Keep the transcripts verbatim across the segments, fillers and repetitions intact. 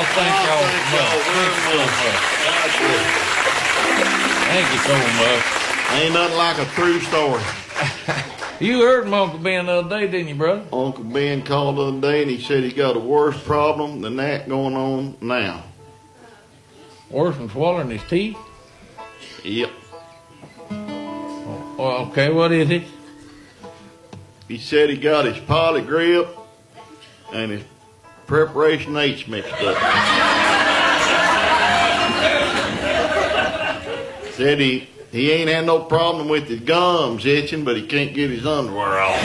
Oh, thank oh, y'all thank so y'all much. Thank you so much. Thank you so much. Ain't nothing like a true story. You heard from Uncle Ben the other day, didn't you, brother? Uncle Ben called the other day and he said he got a worse problem than that going on now. Worse than swallowing his teeth? Yep. Oh, well, okay, what is it? He said he got his pilot grip and his preparation H mixed up. Said he, he ain't had no problem with his gums itching, but he can't get his underwear off.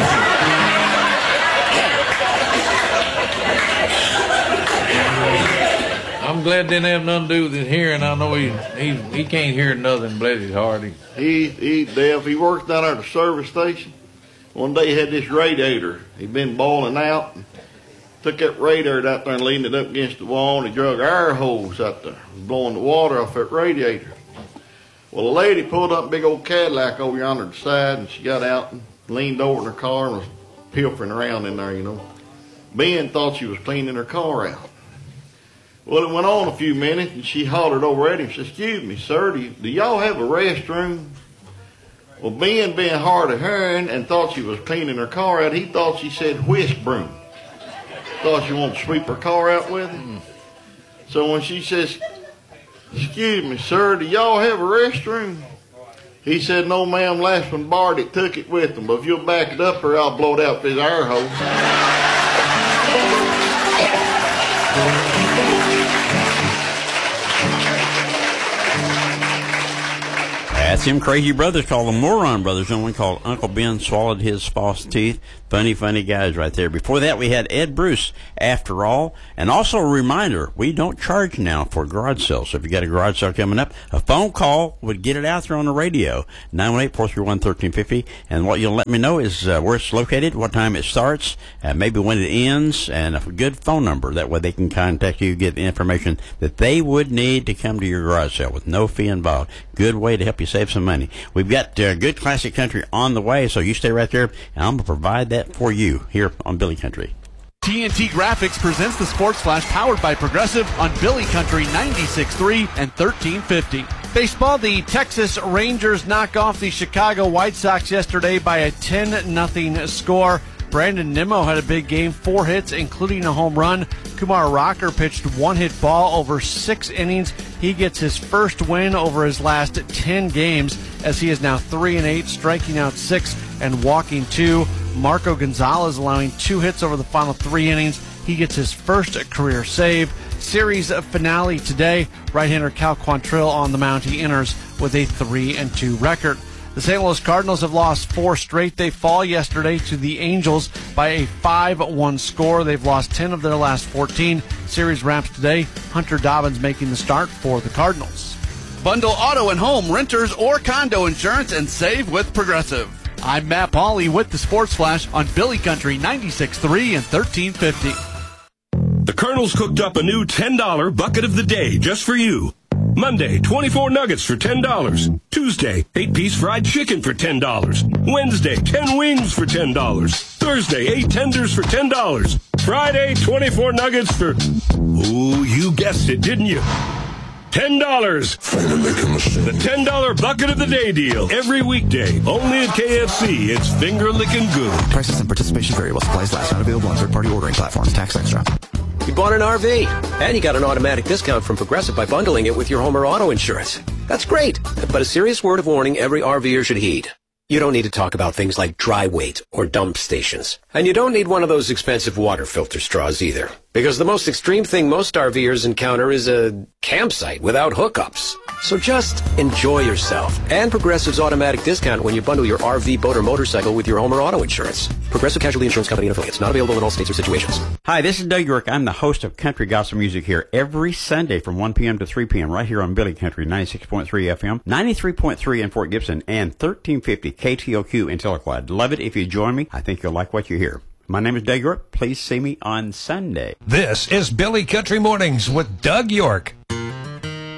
I'm glad it didn't have nothing to do with his hearing. I know he he, he can't hear nothing, bless his heart. He, He, he's deaf. He worked down there at the service station. One day he had this radiator. He'd been boiling out. And took that radiator out there and leaned it up against the wall, and he drug an air hose out there, blowing the water off that radiator. Well, a lady pulled up a big old Cadillac over yonder to the side, and she got out and leaned over in her car and was pilfering around in there, you know. Ben thought she was cleaning her car out. Well, it went on a few minutes, and she hollered over at him. She said, "Excuse me, sir, do, you, do y'all have a restroom?" Well, Ben, being hard of hearing and thought she was cleaning her car out, he thought she said whisk broom. Thought she wanted to sweep her car out with it. So when she says, "Excuse me, sir, do y'all have a restroom?" He said, "No, ma'am, last one borrowed it, took it with them. But if you'll back it up or I'll blow it out with this air hose." That's them crazy brothers called the Moron Brothers. One called Uncle Ben Swallowed His False Teeth. Funny, funny guys right there. Before that, we had Ed Bruce, After All. And also a reminder, we don't charge now for garage sales. So if you got a garage sale coming up, a phone call would get it out there on the radio. nine one eight, four three one, one three five zero. And what you'll let me know is uh, where it's located, what time it starts, uh, maybe when it ends, and a good phone number. That way they can contact you, get the information that they would need to come to your garage sale with no fee involved. Good way to help you save some money. We've got uh, good classic country on the way, so you stay right there, and I'm going to provide that for you here on Billy Country. T N T Graphics presents the Sports Flash powered by Progressive on Billy Country ninety-six point three and thirteen fifty. Baseball, the Texas Rangers knock off the Chicago White Sox yesterday by a ten nothing score. Brandon Nimmo had a big game, four hits, including a home run. Kumar Rocker pitched one-hit ball over six innings. He gets his first win over his last ten games, as he is now three and eight, striking out six and walking two. Marco Gonzalez allowing two hits over the final three innings. He gets his first career save. Series finale today. Right-hander Cal Quantrill on the mound. He enters with a three and two record. The Saint Louis Cardinals have lost four straight. They fall yesterday to the Angels by a five one score. They've lost ten of their last fourteen. Series wraps today. Hunter Dobbins making the start for the Cardinals. Bundle auto and home, renters, or condo insurance and save with Progressive. I'm Matt Pauley with the Sports Flash on Billy Country ninety-six point three and thirteen fifty. The Colonel's cooked up a new ten dollar bucket of the day just for you. Monday, twenty-four nuggets for ten dollars. Tuesday, eight-piece fried chicken for ten dollars. Wednesday, ten wings for ten dollars. Thursday, eight tenders for ten dollars. Friday, twenty-four nuggets for... Oh, you guessed it, didn't you? ten dollars. The ten dollar bucket of the day deal. Every weekday, only at K F C. It's finger-licking good. Prices and participation variable. Supplies last. Not available on third-party ordering platforms. Tax extra. You bought an R V, and you got an automatic discount from Progressive by bundling it with your home or auto insurance. That's great, but a serious word of warning every RVer should heed. You don't need to talk about things like dry weight or dump stations. And you don't need one of those expensive water filter straws either. Because the most extreme thing most RVers encounter is a campsite without hookups. So just enjoy yourself. And Progressive's automatic discount when you bundle your R V, boat, or motorcycle with your home or auto insurance. Progressive Casualty Insurance Company and affiliates. Not available in all states or situations. Hi, this is Doug York. I'm the host of Country Gospel Music here every Sunday from one p.m. to three p.m. right here on Billy Country ninety-six point three F M, ninety-three point three in Fort Gibson, and thirteen fifty K T O Q in Telleclad. Love it if you join me. I think you'll like what you hear. My name is Doug York. Please see me on Sunday. This is Billy Country Mornings with Doug York.